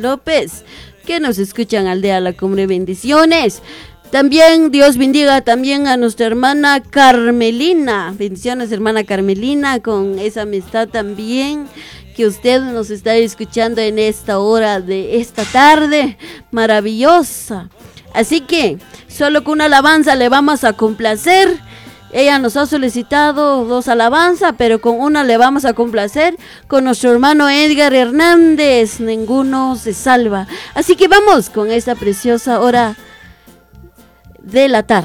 López, que nos escuchan Aldea La Cumbre, bendiciones. También Dios bendiga también a nuestra hermana Carmelina, bendiciones hermana Carmelina, con esa amistad también que usted nos está escuchando en esta hora de esta tarde maravillosa. Así que solo con una alabanza le vamos a complacer. Ella nos ha solicitado 2 alabanzas, pero con una le vamos a complacer con nuestro hermano Edgar Hernández, Ninguno se salva. Así que vamos con esta preciosa hora de la tarde.